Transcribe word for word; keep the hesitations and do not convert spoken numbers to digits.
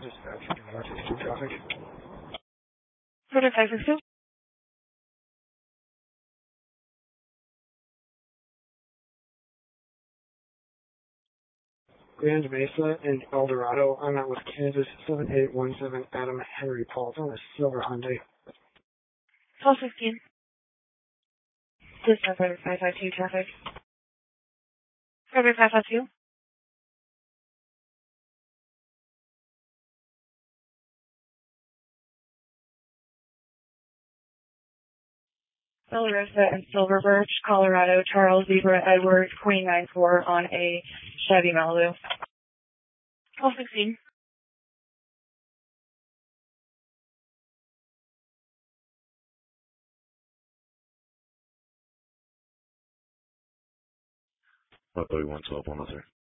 Dispatch, Rochester traffic. Order five six two. Grand Mesa and El Dorado. I'm out with Kansas seven eight one seven Adam Henry Paul. On a silver Hyundai. twelve fifteen. Dispatch order five five two traffic. Order five five two. Bella Rosa and Silver Birch, Colorado, Charles Zebra Edward, Queen nine four on a Chevy Malibu. twelve sixteen. one thirty-one, twelve, one oh three.